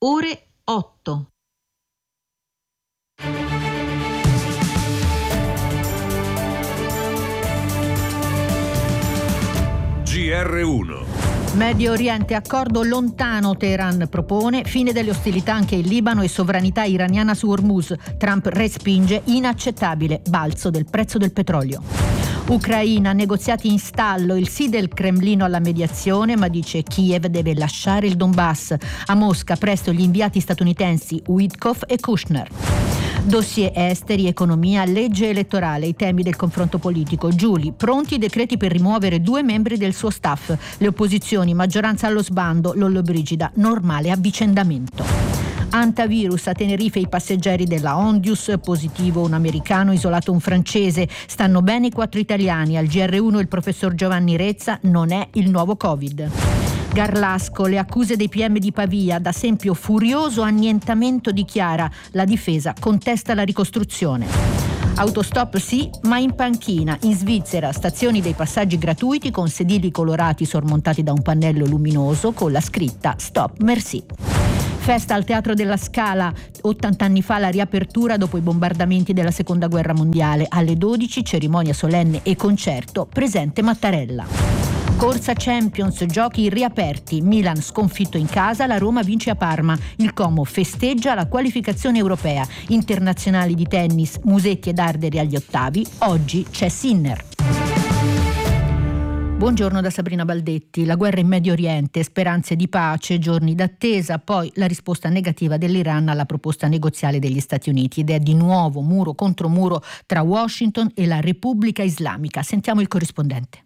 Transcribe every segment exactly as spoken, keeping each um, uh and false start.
ore otto. G R uno. Medio Oriente, accordo lontano, Teheran propone, fine delle ostilità anche in Libano e sovranità iraniana su Hormuz. Trump respinge, inaccettabile, balzo del prezzo del petrolio. Ucraina, negoziati in stallo, il sì del Cremlino alla mediazione, ma dice Kiev deve lasciare il Donbass. A Mosca presto gli inviati statunitensi Witkoff e Kushner. Dossier esteri, economia, legge elettorale, i temi del confronto politico. Giuli, pronti i decreti per rimuovere due membri del suo staff. Le opposizioni, maggioranza allo sbando, Lollobrigida, normale avvicendamento. Antivirus a Tenerife, i passeggeri della Ondius, positivo un americano, isolato un francese. Stanno bene i quattro italiani. Al G R uno il professor Giovanni Rezza, non è il nuovo Covid. Garlasco, le accuse dei P M di Pavia, da esempio furioso annientamento di Chiara, la difesa contesta la ricostruzione. Autostop sì, ma in panchina. In Svizzera, stazioni dei passaggi gratuiti con sedili colorati sormontati da un pannello luminoso con la scritta Stop Merci. Festa al Teatro della Scala, ottanta anni fa la riapertura dopo i bombardamenti della Seconda Guerra Mondiale. Alle dodici cerimonia solenne e concerto, presente Mattarella. Corsa Champions, giochi riaperti, Milan sconfitto in casa, la Roma vince a Parma, il Como festeggia la qualificazione europea, internazionali di tennis, Musetti ed Arderi agli ottavi, oggi c'è Sinner. Buongiorno da Sabrina Baldetti. La guerra in Medio Oriente, speranze di pace, giorni d'attesa, poi la risposta negativa dell'Iran alla proposta negoziale degli Stati Uniti ed è di nuovo muro contro muro tra Washington e la Repubblica Islamica. Sentiamo il corrispondente.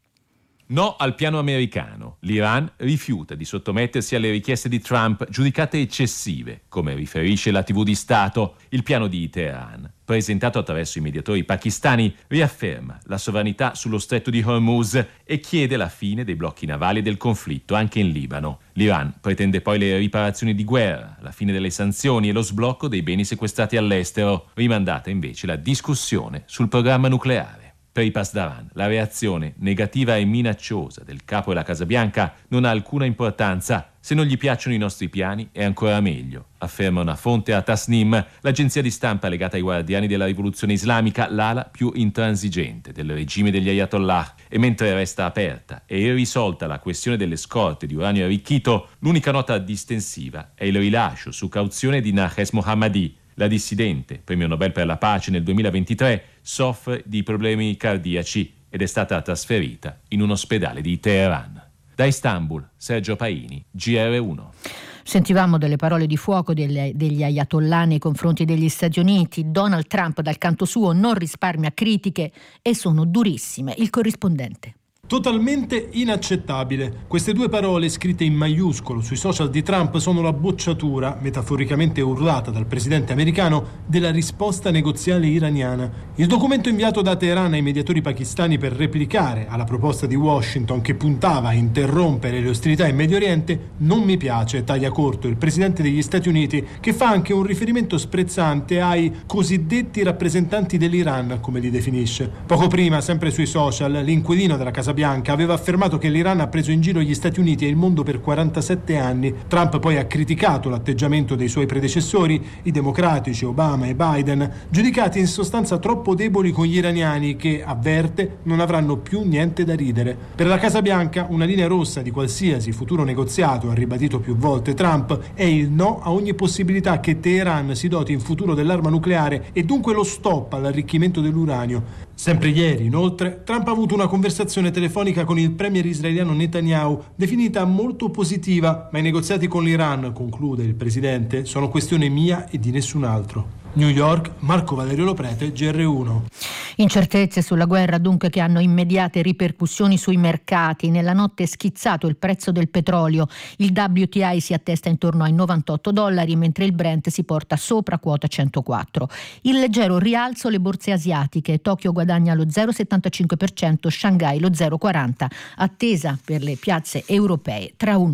No al piano americano. L'Iran rifiuta di sottomettersi alle richieste di Trump, giudicate eccessive, come riferisce la tivù di Stato. Il piano di Teheran, presentato attraverso i mediatori pakistani, riafferma la sovranità sullo stretto di Hormuz e chiede la fine dei blocchi navali del conflitto anche in Libano. L'Iran pretende poi le riparazioni di guerra, la fine delle sanzioni e lo sblocco dei beni sequestrati all'estero, rimandata invece la discussione sul programma nucleare. Per i Pasdaran, la reazione negativa e minacciosa del capo della Casa Bianca non ha alcuna importanza. Se non gli piacciono i nostri piani è ancora meglio, afferma una fonte a Tasnim, l'agenzia di stampa legata ai guardiani della rivoluzione islamica, l'ala più intransigente del regime degli Ayatollah. E mentre resta aperta e irrisolta la questione delle scorte di uranio arricchito, l'unica nota distensiva è il rilascio su cauzione di Nahes Mohammadi. La dissidente, premio Nobel per la pace nel duemilaventitré, soffre di problemi cardiaci ed è stata trasferita in un ospedale di Teheran. Da Istanbul, Sergio Paini, G R uno. Sentivamo delle parole di fuoco delle, degli ayatollah nei confronti degli Stati Uniti. Donald Trump dal canto suo non risparmia critiche e sono durissime. Il corrispondente. Totalmente inaccettabile. Queste due parole scritte in maiuscolo sui social di Trump sono la bocciatura, metaforicamente urlata dal presidente americano, della risposta negoziale iraniana. Il documento inviato da Teheran ai mediatori pakistani per replicare alla proposta di Washington che puntava a interrompere le ostilità in Medio Oriente non mi piace, taglia corto il presidente degli Stati Uniti, che fa anche un riferimento sprezzante ai cosiddetti rappresentanti dell'Iran, come li definisce. Poco prima, sempre sui social, l'inquilino della Casa Bianca aveva affermato che l'Iran ha preso in giro gli Stati Uniti e il mondo per quarantasette anni. Trump poi ha criticato l'atteggiamento dei suoi predecessori, i democratici Obama e Biden, giudicati in sostanza troppo deboli con gli iraniani che, avverte, non avranno più niente da ridere. Per la Casa Bianca una linea rossa di qualsiasi futuro negoziato, ha ribadito più volte Trump, è il no a ogni possibilità che Teheran si doti in futuro dell'arma nucleare e dunque lo stop all'arricchimento dell'uranio. Sempre ieri, inoltre, Trump ha avuto una conversazione telefonica con il premier israeliano Netanyahu, definita molto positiva, ma i negoziati con l'Iran, conclude il presidente, sono questione mia e di nessun altro. New York, Marco Valerio Loprete, G R uno. Incertezze sulla guerra dunque che hanno immediate ripercussioni sui mercati. Nella notte è schizzato il prezzo del petrolio. Il W T I si attesta intorno ai novantotto dollari, mentre il Brent si porta sopra quota centoquattro. Il leggero rialzo le borse asiatiche. Tokyo guadagna lo zero virgola settantacinque per cento, Shanghai lo zero virgola quaranta per cento. Attesa per le piazze europee tra un'ora.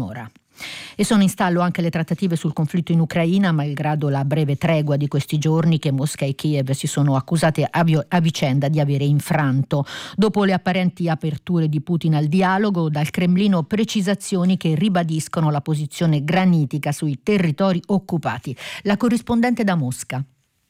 E sono in stallo anche le trattative sul conflitto in Ucraina, malgrado la breve tregua di questi giorni che Mosca e Kiev si sono accusate a, vi- a vicenda di avere infranto. Dopo le apparenti aperture di Putin al dialogo, dal Cremlino precisazioni che ribadiscono la posizione granitica sui territori occupati. La corrispondente da Mosca.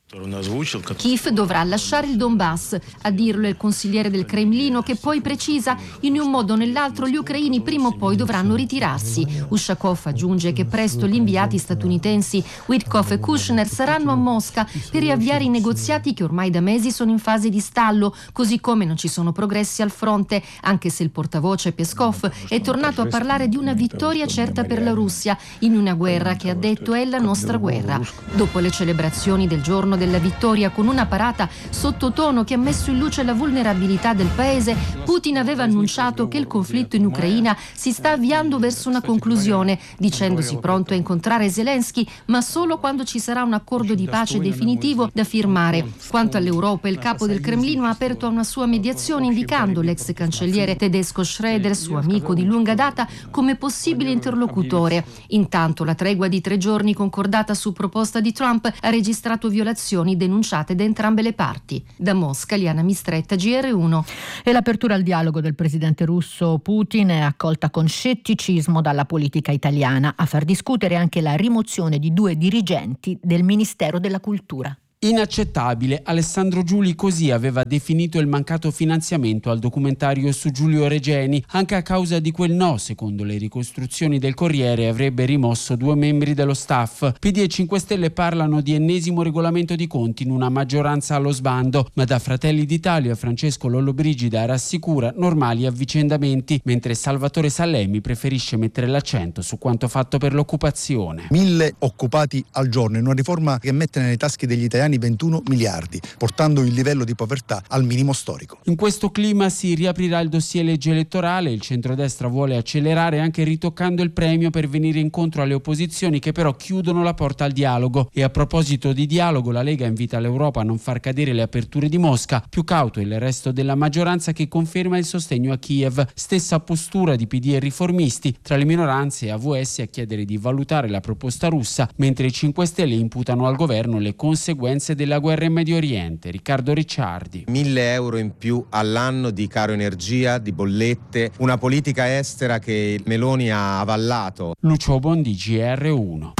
Kiev dovrà lasciare il Donbass, a dirlo il consigliere del Cremlino, che poi precisa: in un modo o nell'altro gli ucraini prima o poi dovranno ritirarsi. Ushakov aggiunge che presto gli inviati statunitensi Witkoff e Kushner saranno a Mosca per riavviare i negoziati che ormai da mesi sono in fase di stallo, così come non ci sono progressi al fronte, anche se il portavoce Peskov è tornato a parlare di una vittoria certa per la Russia in una guerra che, ha detto, è la nostra guerra. Dopo le celebrazioni del giorno della vittoria con una parata sottotono che ha messo in luce la vulnerabilità del paese, Putin aveva annunciato che il conflitto in Ucraina si sta avviando verso una conclusione, dicendosi pronto a incontrare Zelensky, ma solo quando ci sarà un accordo di pace definitivo da firmare. Quanto all'Europa, il capo del Cremlino ha aperto a una sua mediazione, indicando l'ex cancelliere tedesco Schroeder, suo amico di lunga data, come possibile interlocutore. Intanto la tregua di tre giorni concordata su proposta di Trump ha registrato violazioni denunciate da entrambe le parti. Da Mosca, Liana Mistretta, G R uno. E l'apertura al dialogo del presidente russo Putin è accolta con scetticismo dalla politica italiana, a far discutere anche la rimozione di due dirigenti del Ministero della Cultura. Inaccettabile, Alessandro Giuli così aveva definito il mancato finanziamento al documentario su Giulio Regeni. Anche a causa di quel no, secondo le ricostruzioni del Corriere, avrebbe rimosso due membri dello staff. P D e cinque Stelle parlano di ennesimo regolamento di conti in una maggioranza allo sbando, ma da Fratelli d'Italia Francesco Lollobrigida rassicura normali avvicendamenti, mentre Salvatore Sallemi preferisce mettere l'accento su quanto fatto per l'occupazione. Mille occupati al giorno, in una riforma che mette nelle tasche degli italiani ventuno miliardi, portando il livello di povertà al minimo storico. In questo clima si riaprirà il dossier legge elettorale. Il centrodestra vuole accelerare anche ritoccando il premio per venire incontro alle opposizioni che però chiudono la porta al dialogo. E a proposito di dialogo, la Lega invita l'Europa a non far cadere le aperture di Mosca. Più cauto il resto della maggioranza, che conferma il sostegno a Kiev. Stessa postura di P D e riformisti, tra le minoranze e A V S a chiedere di valutare la proposta russa, mentre i cinque Stelle imputano al governo le conseguenze della guerra in Medio Oriente. Riccardo Ricciardi. Mille euro in più all'anno di caro energia, di bollette, una politica estera che Meloni ha avallato. Lucio Bondi, G R uno.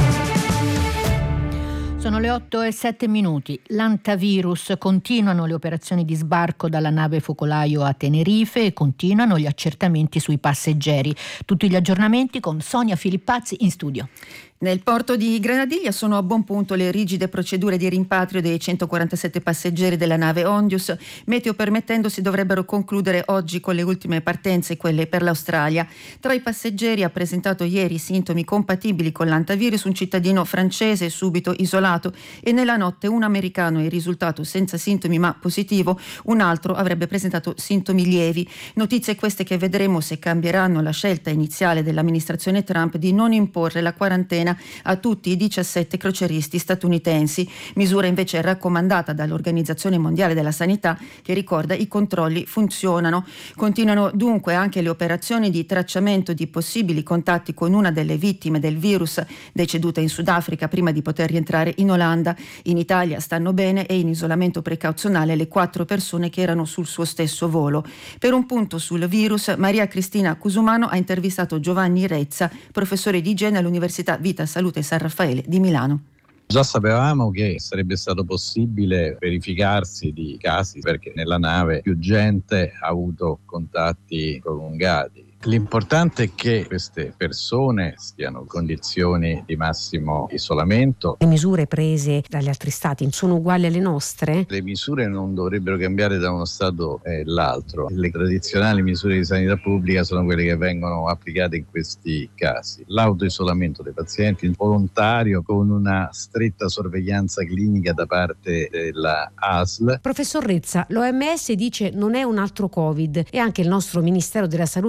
Sono le otto e sette minuti. L'antavirus. Continuano le operazioni di sbarco dalla nave focolaio a Tenerife e continuano gli accertamenti sui passeggeri. Tutti gli aggiornamenti con Sonia Filippazzi in studio. Nel porto di Granadilla sono a buon punto le rigide procedure di rimpatrio dei centoquarantasette passeggeri della nave Ondius. Meteo permettendo, si dovrebbero concludere oggi con le ultime partenze, quelle per l'Australia. Tra i passeggeri ha presentato ieri sintomi compatibili con l'antavirus un cittadino francese subito isolato, e nella notte un americano è risultato senza sintomi ma positivo, un altro avrebbe presentato sintomi lievi. Notizie queste che vedremo se cambieranno la scelta iniziale dell'amministrazione Trump di non imporre la quarantena a tutti i diciassette crocieristi statunitensi, misura invece raccomandata dall'Organizzazione Mondiale della Sanità, che ricorda i controlli funzionano. Continuano dunque anche le operazioni di tracciamento di possibili contatti con una delle vittime del virus deceduta in Sudafrica prima di poter rientrare in Olanda. In Italia stanno bene e in isolamento precauzionale le quattro persone che erano sul suo stesso volo. Per un punto sul virus, Maria Cristina Cusumano ha intervistato Giovanni Rezza, professore di igiene all'Università Vita Salute San Raffaele di Milano. Già sapevamo che sarebbe stato possibile verificarsi di casi perché nella nave più gente ha avuto contatti prolungati. L'importante è che queste persone stiano in condizioni di massimo isolamento. Le misure prese dagli altri stati sono uguali alle nostre? Le misure non dovrebbero cambiare da uno stato all'altro. Le tradizionali misure di sanità pubblica sono quelle che vengono applicate in questi casi. L'autoisolamento dei pazienti volontario con una stretta sorveglianza clinica da parte della A S L. Professor Rezza, l'O M S dice non è un altro Covid e anche il nostro Ministero della Salute rassicura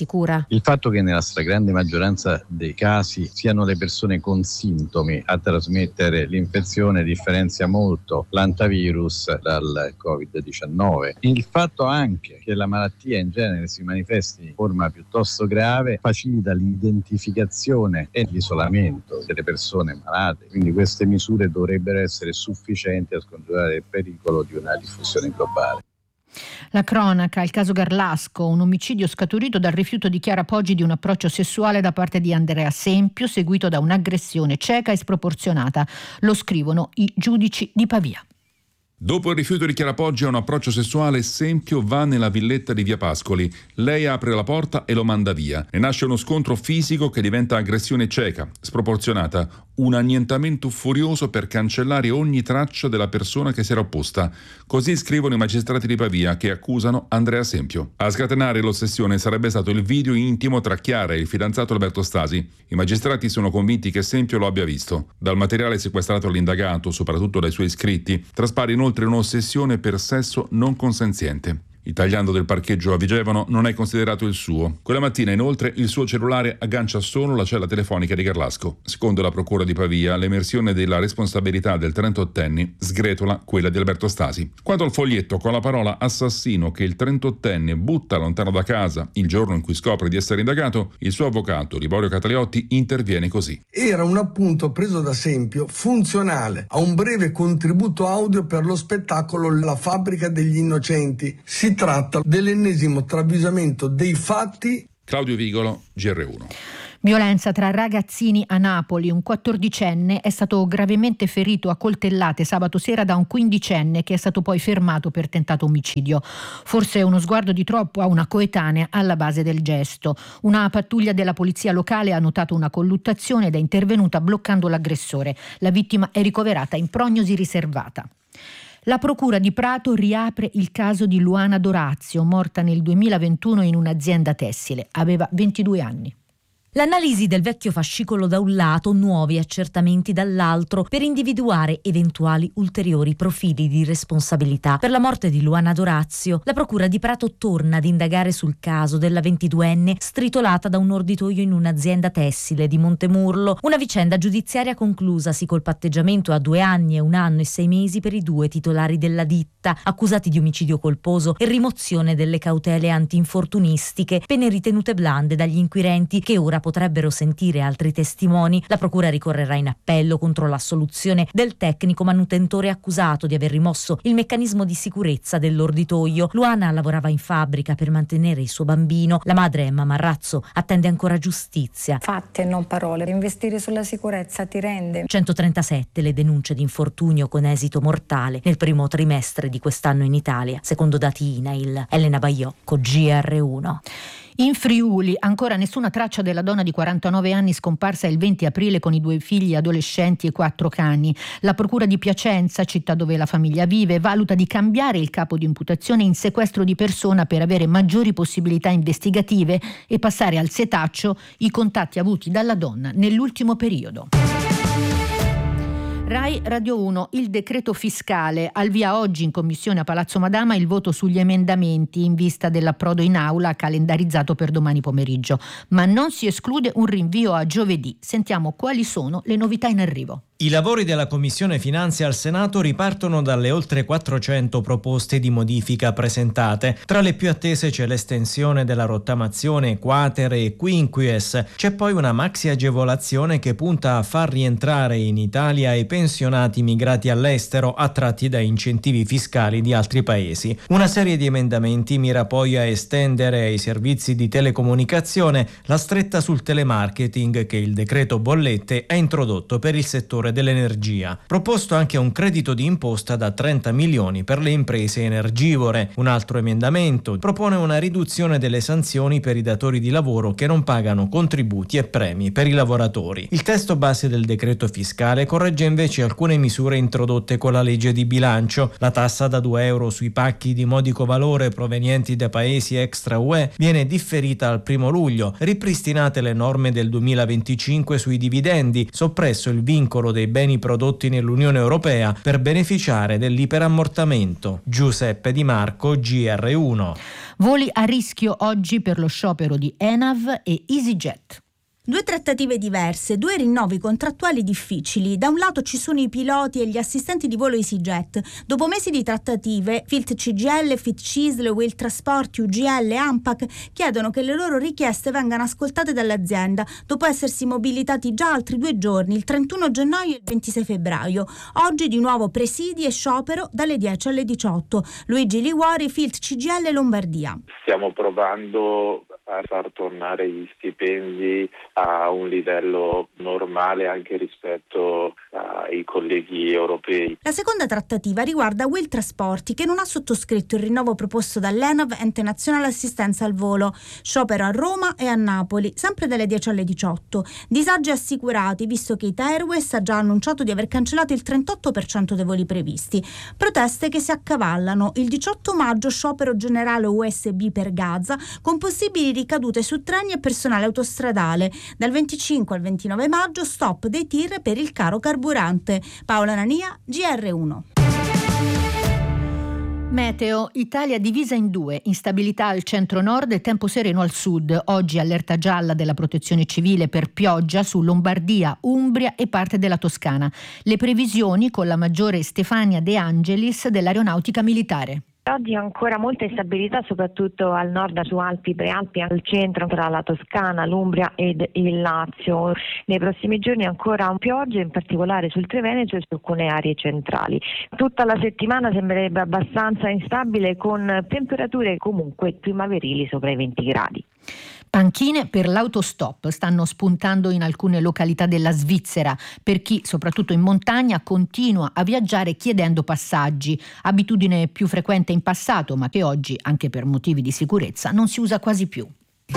sicura? Il fatto che nella stragrande maggioranza dei casi siano le persone con sintomi a trasmettere l'infezione differenzia molto l'antivirus dal covid diciannove. Il fatto anche che la malattia in genere si manifesti in forma piuttosto grave facilita l'identificazione e l'isolamento delle persone malate, quindi queste misure dovrebbero essere sufficienti a scongiurare il pericolo di una diffusione globale. La cronaca, il caso Garlasco, un omicidio scaturito dal rifiuto di Chiara Poggi di un approccio sessuale da parte di Andrea Sempio, seguito da un'aggressione cieca e sproporzionata. Lo scrivono i giudici di Pavia. Dopo il rifiuto di Chiara Poggi a un approccio sessuale, Sempio va nella villetta di via Pascoli. Lei apre la porta e lo manda via. Ne nasce uno scontro fisico che diventa aggressione cieca, sproporzionata, un annientamento furioso per cancellare ogni traccia della persona che si era opposta. Così scrivono i magistrati di Pavia che accusano Andrea Sempio. A scatenare l'ossessione sarebbe stato il video intimo tra Chiara e il fidanzato Alberto Stasi. I magistrati sono convinti che Sempio lo abbia visto. Dal materiale sequestrato all'indagato, soprattutto dai suoi scritti, traspare inoltre un'ossessione per sesso non consenziente. Il tagliando del parcheggio a Vigevano non è considerato il suo. Quella mattina, inoltre, il suo cellulare aggancia solo la cella telefonica di Garlasco. Secondo la procura di Pavia, l'emersione della responsabilità del trentottenne sgretola quella di Alberto Stasi. Quanto al foglietto con la parola assassino che il trentottenne butta lontano da casa il giorno in cui scopre di essere indagato, il suo avvocato Liborio Cataliotti interviene così. Era un appunto preso da Sempio, funzionale a un breve contributo audio per lo spettacolo La fabbrica degli innocenti. Si Si tratta dell'ennesimo travisamento dei fatti. Claudio Vigolo, G R uno. Violenza tra ragazzini a Napoli. Un quattordicenne è stato gravemente ferito a coltellate sabato sera da un quindicenne che è stato poi fermato per tentato omicidio. Forse uno sguardo di troppo a una coetanea alla base del gesto. Una pattuglia della polizia locale ha notato una colluttazione ed è intervenuta bloccando l'aggressore. La vittima è ricoverata in prognosi riservata. La procura di Prato riapre il caso di Luana Dorazio, morta nel duemilaventuno in un'azienda tessile. Aveva ventidue anni. L'analisi del vecchio fascicolo da un lato, nuovi accertamenti dall'altro per individuare eventuali ulteriori profili di responsabilità. Per la morte di Luana Dorazio, la procura di Prato torna ad indagare sul caso della ventiduenne stritolata da un orditoio in un'azienda tessile di Montemurlo, una vicenda giudiziaria conclusasi col patteggiamento a due anni e un anno e sei mesi per i due titolari della ditta, accusati di omicidio colposo e rimozione delle cautele antinfortunistiche, pene ritenute blande dagli inquirenti che ora potrebbero sentire altri testimoni. La procura ricorrerà in appello contro l'assoluzione del tecnico manutentore accusato di aver rimosso il meccanismo di sicurezza dell'orditoio. Luana lavorava in fabbrica per mantenere il suo bambino. La madre, Emma Marrazzo, attende ancora giustizia. Fatti e non parole. Investire sulla sicurezza ti rende. centotrentasette le denunce di infortunio con esito mortale nel primo trimestre di quest'anno in Italia, secondo dati INAIL. Elena Baiocco, G R uno. In Friuli ancora nessuna traccia della donna di quarantanove anni scomparsa il venti aprile con i due figli adolescenti e quattro cani. La procura di Piacenza, città dove la famiglia vive, valuta di cambiare il capo di imputazione in sequestro di persona per avere maggiori possibilità investigative e passare al setaccio i contatti avuti dalla donna nell'ultimo periodo. Rai Radio uno, il decreto fiscale. Al via oggi in commissione a Palazzo Madama il voto sugli emendamenti in vista dell'approdo in aula calendarizzato per domani pomeriggio. Ma non si esclude un rinvio a giovedì. Sentiamo quali sono le novità in arrivo. I lavori della Commissione Finanze al Senato ripartono dalle oltre quattrocento proposte di modifica presentate. Tra le più attese c'è l'estensione della rottamazione quater e quinquies. C'è poi una maxi agevolazione che punta a far rientrare in Italia i pensionati migrati all'estero attratti da incentivi fiscali di altri paesi. Una serie di emendamenti mira poi a estendere ai servizi di telecomunicazione la stretta sul telemarketing che il decreto bollette ha introdotto per il settore dell'energia. Proposto anche un credito di imposta da trenta milioni per le imprese energivore. Un altro emendamento propone una riduzione delle sanzioni per i datori di lavoro che non pagano contributi e premi per i lavoratori. Il testo base del decreto fiscale corregge invece alcune misure introdotte con la legge di bilancio. La tassa da due euro sui pacchi di modico valore provenienti da paesi extra U E viene differita al primo luglio. Ripristinate le norme del duemilaventicinque sui dividendi, soppresso il vincolo dei beni prodotti nell'Unione Europea per beneficiare dell'iperammortamento. Giuseppe Di Marco, G R uno. Voli a rischio oggi per lo sciopero di ENAV e EasyJet. Due trattative diverse, due rinnovi contrattuali difficili. Da un lato ci sono i piloti e gli assistenti di volo EasyJet. Dopo mesi di trattative, Filt C G L, Fit Cisl, Will Trasport, U G L e ANPAC chiedono che le loro richieste vengano ascoltate dall'azienda dopo essersi mobilitati già altri due giorni, il trentuno gennaio e il ventisei febbraio. Oggi di nuovo presidi e sciopero dalle dieci alle diciotto. Luigi Liguori, Filt C G L Lombardia. Stiamo provando a far tornare gli stipendi a un livello normale anche rispetto ai colleghi europei. La seconda trattativa riguarda Will Trasporti, che non ha sottoscritto il rinnovo proposto dall'ENAV, Ente Nazionale Assistenza al Volo. Sciopero a Roma e a Napoli, sempre dalle dieci alle diciotto. Disagi assicurati, visto che Ita Airways ha già annunciato di aver cancellato il trentotto per cento dei voli previsti. Proteste che si accavallano. Il diciotto maggio sciopero generale U S B per Gaza, con possibili ricadute su treni e personale autostradale. Dal venticinque al ventinove maggio stop dei tir per il caro carburante. Paola Nania, G R uno. Meteo, Italia divisa in due, instabilità al centro-nord e tempo sereno al sud. Oggi allerta gialla della Protezione Civile per pioggia su Lombardia, Umbria e parte della Toscana. Le previsioni con la maggiore Stefania De Angelis dell'Aeronautica Militare. Oggi ancora molta instabilità soprattutto al nord su Alpi, Prealpi, al centro tra la Toscana, l'Umbria ed il Lazio. Nei prossimi giorni ancora un pioggia, in particolare sul Triveneto e su alcune aree centrali. Tutta la settimana sembrerebbe abbastanza instabile con temperature comunque primaverili sopra i venti gradi. Panchine per l'autostop stanno spuntando in alcune località della Svizzera per chi, soprattutto in montagna, continua a viaggiare chiedendo passaggi, abitudine più frequente in passato ma che oggi, anche per motivi di sicurezza, non si usa quasi più.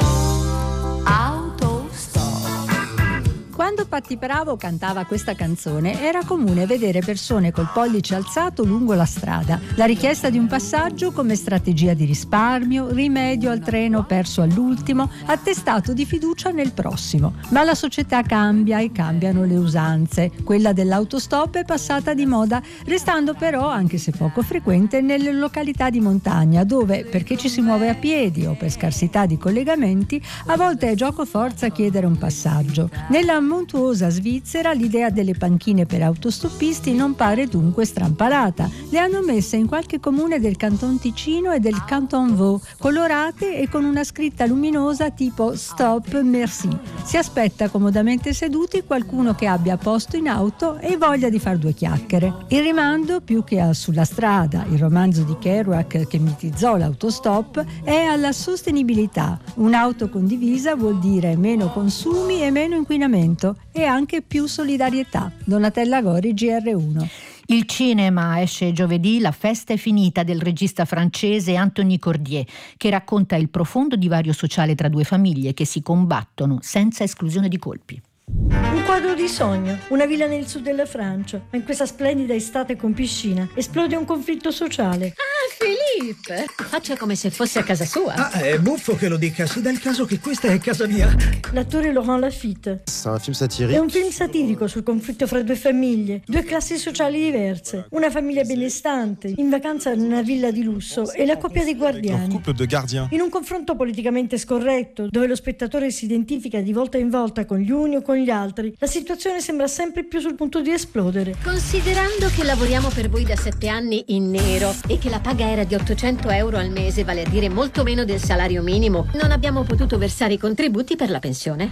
Quando Patti Bravo cantava questa canzone era comune vedere persone col pollice alzato lungo la strada. La richiesta di un passaggio come strategia di risparmio, rimedio al treno perso all'ultimo, attestato di fiducia nel prossimo. Ma la società cambia e cambiano le usanze. Quella dell'autostop è passata di moda, restando però, anche se poco frequente, nelle località di montagna dove, perché ci si muove a piedi o per scarsità di collegamenti, a volte è gioco forza chiedere un passaggio. Nella montuosa Svizzera l'idea delle panchine per autostoppisti non pare dunque strampalata. Le hanno messe in qualche comune del Canton Ticino e del Canton Vaud, colorate e con una scritta luminosa tipo Stop Merci. Si aspetta comodamente seduti qualcuno che abbia posto in auto e voglia di far due chiacchiere. Il rimando, più che a Sulla strada, il romanzo di Kerouac che mitizzò l'autostop, è alla sostenibilità. Un'auto condivisa vuol dire meno consumi e meno inquinamento e anche più solidarietà. Donatella Gori, G R uno. Il cinema esce giovedì La festa è finita del regista francese Anthony Cordier, che racconta il profondo divario sociale tra due famiglie che si combattono senza esclusione di colpi. Un quadro di sogno, una villa nel sud della Francia, ma in questa splendida estate con piscina esplode un conflitto sociale. Ah, Philippe! Faccia come se fosse a casa sua. Ah, è buffo che lo dica, si dà il caso che questa è casa mia. L'attore Laurent Lafitte. C'est un film satirique. È un film satirico sul conflitto fra due famiglie, due classi sociali diverse. Una famiglia benestante, in vacanza in una villa di lusso, e la coppia dei guardiani. Un couple de gardiens. In un confronto politicamente scorretto, dove lo spettatore si identifica di volta in volta con gli uni o con gli altri, la situazione sembra sempre più sul punto di esplodere. Considerando che lavoriamo per voi da sette anni in nero e che la paga era di ottocento euro al mese, vale a dire molto meno del salario minimo, non abbiamo potuto versare i contributi per la pensione.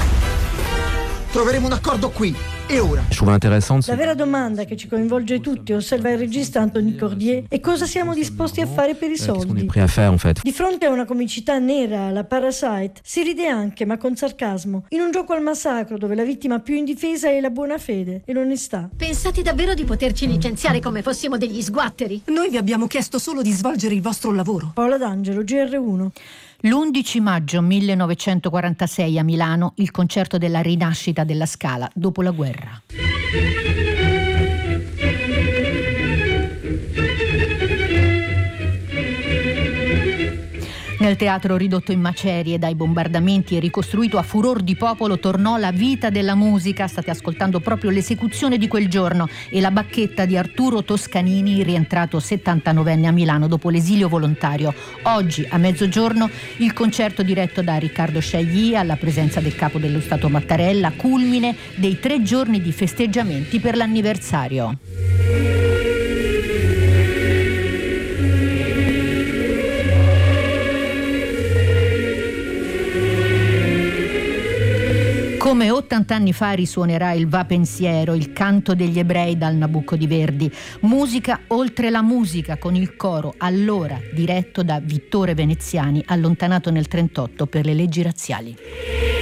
Troveremo un accordo qui e ora. La vera domanda che ci coinvolge tutti, osserva il regista Anthony Cordier, è cosa siamo disposti a fare per i soldi. Di fronte a una comicità nera, la Parasite, si ride anche, ma con sarcasmo, in un gioco al massacro dove la vittima più indifesa è la buona fede e l'onestà. Pensate davvero di poterci licenziare come fossimo degli sguatteri? Noi vi abbiamo chiesto solo di svolgere il vostro lavoro. Paola D'Angelo, G R uno. L'undici maggio millenovecentoquarantasei a Milano, il concerto della rinascita della Scala dopo la guerra. Nel teatro ridotto in macerie dai bombardamenti e ricostruito a furor di popolo tornò la vita della musica. State ascoltando proprio l'esecuzione di quel giorno e la bacchetta di Arturo Toscanini, rientrato settantanovenne a Milano dopo l'esilio volontario. Oggi a mezzogiorno il concerto diretto da Riccardo Chailly alla presenza del capo dello Stato Mattarella, culmine dei tre giorni di festeggiamenti per l'anniversario. Come ottanta anni fa risuonerà il Va Pensiero, il canto degli ebrei dal Nabucco di Verdi. Musica oltre la musica, con il coro allora diretto da Vittore Veneziani, allontanato nel trentotto per le leggi razziali.